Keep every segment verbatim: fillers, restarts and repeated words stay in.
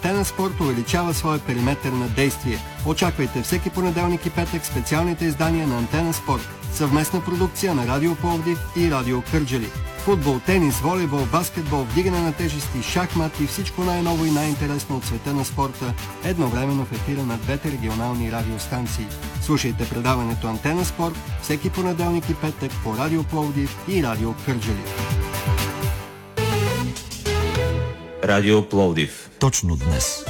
Антена Спорт увеличава своя периметър на действие. Очаквайте всеки понеделник и петък специалните издания на Антена Спорт. Съвместна продукция на Радио Пловдив и Радио Кърджали. Футбол, тенис, волейбол, баскетбол, вдигане на тежести, шахмат и всичко най-ново и най-интересно от света на спорта едновременно в ефира на двете регионални радиостанции. Слушайте предаването Антена Спорт всеки понеделник и петък по Радио Пловдив и Радио Кърджали. Радио Пловдив. Точно днес.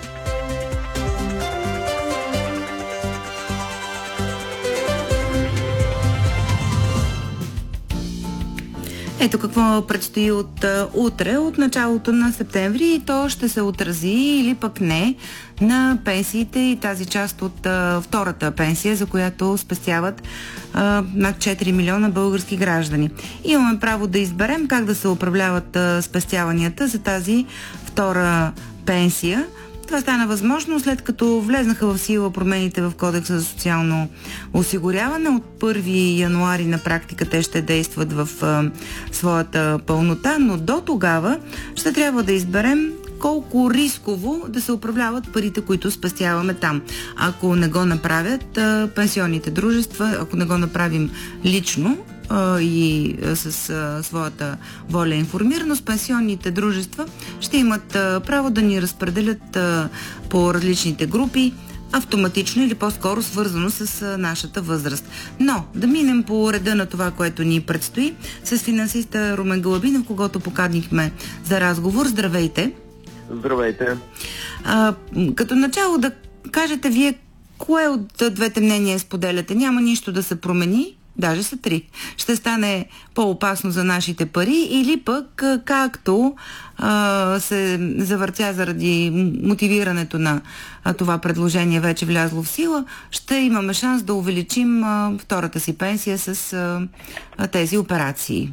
Ето какво предстои от а, утре, от началото на септември, и то ще се отрази или пък не на пенсиите и тази част от а, втората пенсия, за която спестяват а, над четири милиона български граждани. Имаме право да изберем как да се управляват а, спестяванията за тази втора пенсия. Това стана възможно след като влезнаха в сила промените в Кодекса за социално осигуряване. От първи януари на практика те ще действат в а, своята пълнота, но до тогава ще трябва да изберем колко рисково да се управляват парите, които спестяваме там. Ако не го направят а, пенсионните дружества, ако не го направим лично а, и а, с а, своята воля и информираност, пенсионните дружества ще имат а, право да ни разпределят а, по различните групи, автоматично или по-скоро свързано с а, нашата възраст. Но да минем по реда на това, което ни предстои, с финансиста Румен Гълъбинов, когото поканихме за разговор. Здравейте! Здравейте! А, като начало да кажете вие, кое от двете мнения споделяте? Няма нищо да се промени, даже са три. Ще стане по-опасно за нашите пари, или пък както а, се завъртя заради мотивирането на а, това предложение вече влязло в сила, ще имаме шанс да увеличим а, втората си пенсия с а, а, тези операции?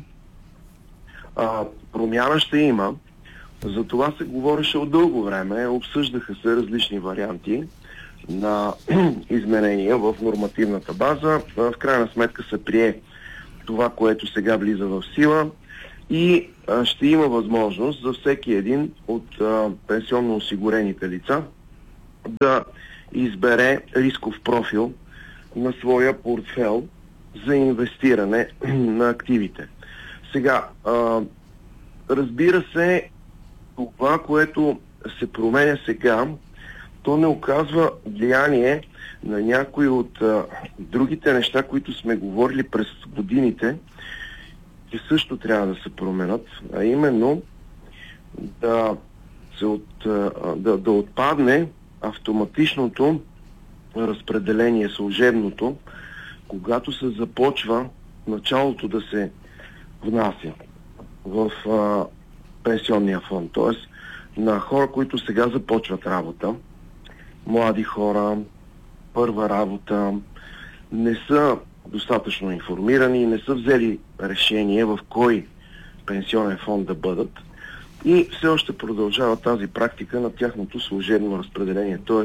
А, промяна ще има. За това се говореше от дълго време, обсъждаха се различни варианти на изменения в нормативната база. В крайна сметка се прие това, което сега влиза в сила, и а, ще има възможност за всеки един от а, пенсионно осигурените лица да избере рисков профил на своя портфел за инвестиране на активите. Сега, а, разбира се, това, което се променя сега, то не оказва влияние на някои от а, другите неща, които сме говорили през годините, че също трябва да се променят, а именно да, се от, а, да, да отпадне автоматичното разпределение, служебното, когато се започва началото да се внася в а, пенсионния фонд, т.е. на хора, които сега започват работа, млади хора, първа работа, не са достатъчно информирани, не са взели решение в кой пенсионен фонд да бъдат, и все още продължава тази практика на тяхното служебно разпределение, т.е.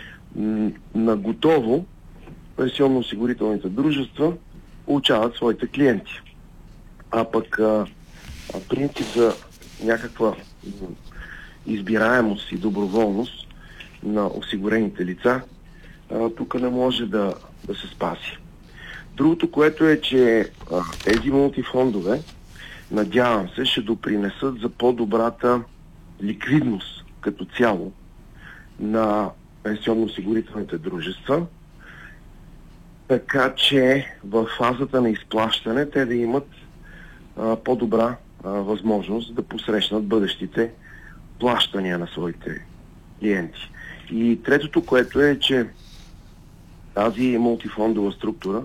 на готово пенсионно-осигурителните дружества получават своите клиенти. А пък а, принцип за някаква избираемост и доброволност на осигурените лица а, тук не може да, да се спаси. Другото, което е, че а, тези мултифондове, надявам се, ще допринесат за по-добрата ликвидност като цяло на пенсионно-осигурителните дружества, така че в фазата на изплащане те да имат а, по-добра а, възможност да посрещнат бъдещите плащания на своите клиенти. И третото, което е, че тази мултифондова структура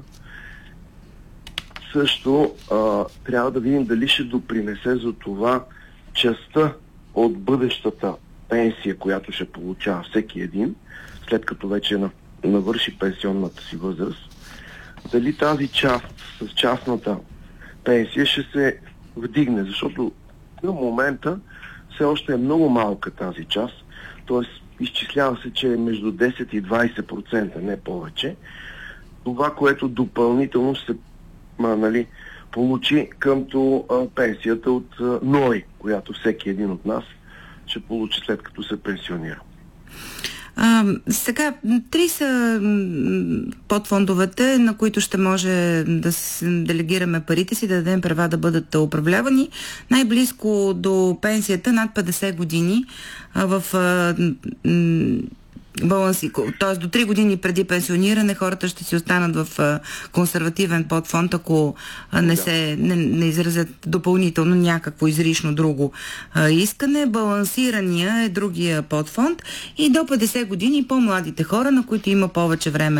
също а, трябва да видим дали ще допринесе за това частта от бъдещата пенсия, която ще получава всеки един, след като вече навърши пенсионната си възраст, дали тази част с частната пенсия ще се вдигне, защото в момента все още е много малка тази част, т.е. изчислява се, че е между десет и двайсет процента, не повече. Това, което допълнително се а, нали, получи къмто а, пенсията от а, НОИ, която всеки един от нас ще получи след като се пенсионира. А, сега, три са подфондовете, на които ще може да делегираме парите си, да дадем права да бъдат управлявани. Най-близко до пенсията, над петдесет години, а, в а, м- баланси, т.е. до три години преди пенсиониране хората ще си останат в а, консервативен подфонд, ако а, не, се, не, не изразят допълнително някакво изрично друго а, искане. Балансирания е другия подфонд и до петдесет години по-младите хора, на които има повече време